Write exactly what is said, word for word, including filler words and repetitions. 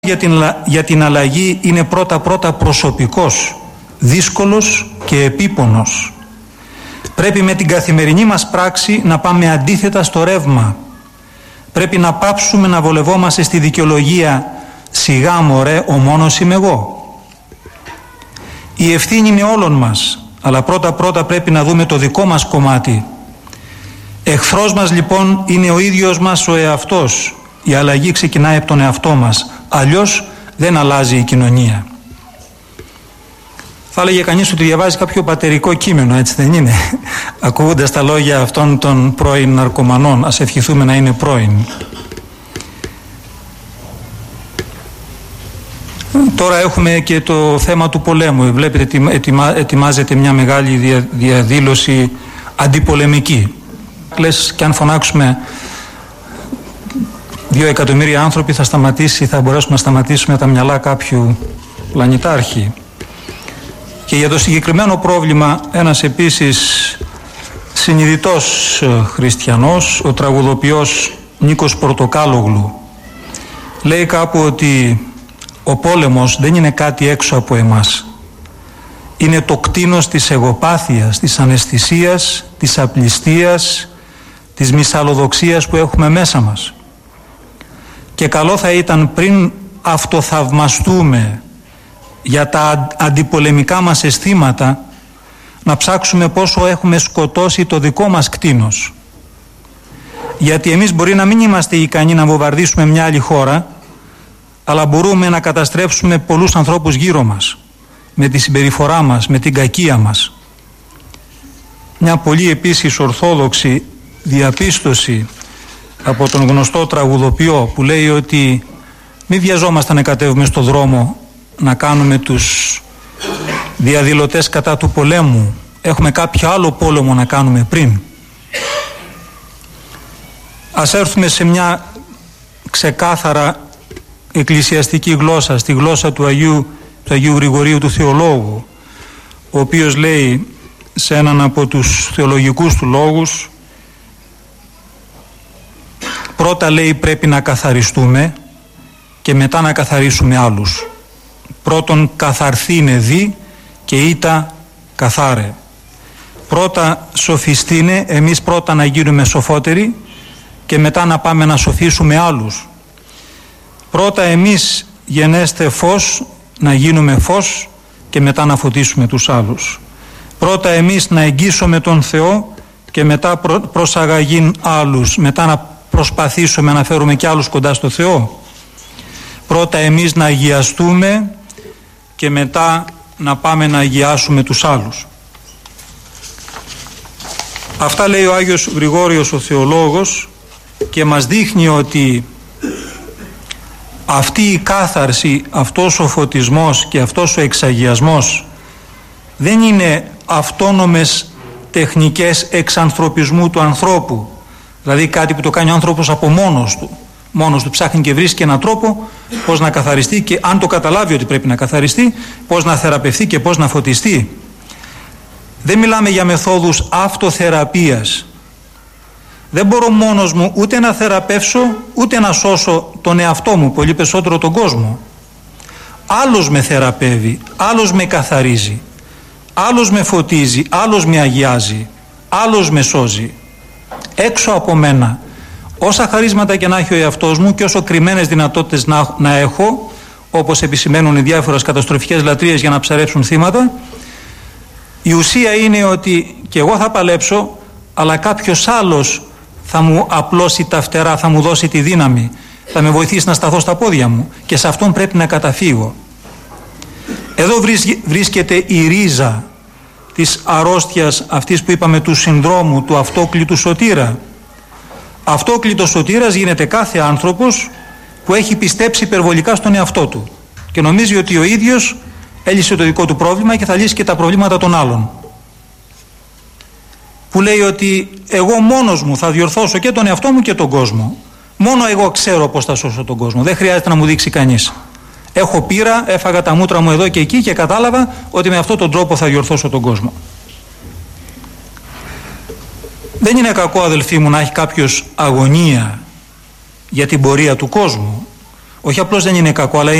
Για την, για την αλλαγή είναι πρώτα-πρώτα προσωπικός, δύσκολος και επίπονος. Πρέπει με την καθημερινή μας πράξη να πάμε αντίθετα στο ρεύμα. Πρέπει να πάψουμε να βολευόμαστε στη δικαιολογία «σιγά μωρέ, ο μόνος είμαι εγώ». Η ευθύνη είναι όλων μας, αλλά πρώτα-πρώτα πρέπει να δούμε το δικό μας κομμάτι. Εχθρός μας λοιπόν είναι ο ίδιος μας ο εαυτός. Η αλλαγή ξεκινάει από τον εαυτό μας. Αλλιώς δεν αλλάζει η κοινωνία. Θα έλεγε κανείς ότι διαβάζει κάποιο πατερικό κείμενο, έτσι δεν είναι? Ακούγοντας τα λόγια αυτών των πρώην ναρκωμανών, ας ευχηθούμε να είναι πρώην. Τώρα έχουμε και το θέμα του πολέμου. Βλέπετε ετοιμα, ετοιμάζεται μια μεγάλη δια, διαδήλωση αντιπολεμική. Λες και αν φωνάξουμε δύο εκατομμύρια άνθρωποι θα σταματήσει, θα μπορέσουμε να σταματήσουμε τα μυαλά κάποιου πλανητάρχη. Και για το συγκεκριμένο πρόβλημα ένας επίσης συνειδητός χριστιανός, ο τραγουδοποιός Νίκος Πορτοκάλογλου, λέει κάπου ότι ο πόλεμος δεν είναι κάτι έξω από εμάς. Είναι το κτήνος της εγωπάθειας, της αναισθησίας, της απληστίας, της μυσαλλοδοξίας που έχουμε μέσα μας. Και καλό θα ήταν πριν αυτοθαυμαστούμε για τα αντιπολεμικά μας αισθήματα να ψάξουμε πόσο έχουμε σκοτώσει το δικό μας κτήνος. Γιατί εμείς μπορεί να μην είμαστε ικανοί να βομβαρδίσουμε μια άλλη χώρα, αλλά μπορούμε να καταστρέψουμε πολλούς ανθρώπους γύρω μας με τη συμπεριφορά μας, με την κακία μας. Μια πολύ επίσης ορθόδοξη διαπίστωση από τον γνωστό τραγουδοποιό που λέει ότι μην βιαζόμαστε να κατέβουμε στο δρόμο να κάνουμε τους διαδηλωτές κατά του πολέμου. Έχουμε κάποιο άλλο πόλεμο να κάνουμε πριν. Ας έρθουμε σε μια ξεκάθαρα εκκλησιαστική γλώσσα, στη γλώσσα του Αγίου, του Αγίου Γρηγορίου του Θεολόγου, ο οποίος λέει σε έναν από τους θεολογικούς του λόγους, πρώτα λέει πρέπει να καθαριστούμε και μετά να καθαρίσουμε άλλους. Πρώτον καθαρθήνε δι και ήτα καθάρε. Πρώτα σοφιστήνε, εμείς πρώτα να γίνουμε σοφότεροι και μετά να πάμε να σοφίσουμε άλλους. Πρώτα εμείς γενέστε φως, να γίνουμε φως και μετά να φωτίσουμε τους άλλους. Πρώτα εμείς να εγγύσουμε τον Θεό και μετά προ, προσαγαγήν άλλους, μετά να προσπαθήσουμε να φέρουμε κι άλλους κοντά στο Θεό. Πρώτα εμείς να αγιαστούμε και μετά να πάμε να αγιάσουμε τους άλλους. Αυτά λέει ο Άγιος Γρηγόριος ο Θεολόγος και μας δείχνει ότι αυτή η κάθαρση, αυτός ο φωτισμός και αυτός ο εξαγιασμός δεν είναι αυτόνομες τεχνικές εξανθρωπισμού του ανθρώπου, δηλαδή κάτι που το κάνει ο άνθρωπος από μόνος του. Μόνος του ψάχνει και βρίσκει έναν τρόπο πώς να καθαριστεί και αν το καταλάβει ότι πρέπει να καθαριστεί, πώς να θεραπευτεί και πώς να φωτιστεί. Δεν μιλάμε για μεθόδους αυτοθεραπείας. Δεν μπορώ μόνος μου ούτε να θεραπεύσω ούτε να σώσω τον εαυτό μου, πολύ περισσότερο τον κόσμο. Άλλος με θεραπεύει, άλλος με καθαρίζει, άλλος με φωτίζει, άλλος με αγιάζει, άλλος με σώζει. Έξω από μένα, όσα χαρίσματα και να έχει ο εαυτός μου και όσο κρυμμένες δυνατότητες να, να έχω, όπως επισημαίνουν οι διάφορες καταστροφικές λατρείες για να ψαρέψουν θύματα, η ουσία είναι ότι και εγώ θα παλέψω, αλλά κάποιος άλλος θα μου απλώσει τα φτερά, θα μου δώσει τη δύναμη, θα με βοηθήσει να σταθώ στα πόδια μου και σε αυτόν πρέπει να καταφύγω. Εδώ βρίσκεται η ρίζα της αρρώστιας αυτής που είπαμε του συνδρόμου του αυτόκλητου σωτήρα. Αυτόκλητος σωτήρας γίνεται κάθε άνθρωπος που έχει πιστέψει υπερβολικά στον εαυτό του και νομίζει ότι ο ίδιος έλυσε το δικό του πρόβλημα και θα λύσει και τα προβλήματα των άλλων. Που λέει ότι εγώ μόνος μου θα διορθώσω και τον εαυτό μου και τον κόσμο. Μόνο εγώ ξέρω πώς θα σώσω τον κόσμο. Δεν χρειάζεται να μου δείξει κανείς. Έχω πείρα, έφαγα τα μούτρα μου εδώ και εκεί και κατάλαβα ότι με αυτόν τον τρόπο θα διορθώσω τον κόσμο. Δεν είναι κακό, αδελφοί μου, να έχει κάποιος αγωνία για την πορεία του κόσμου. όχι απλώς δεν είναι κακό, αλλά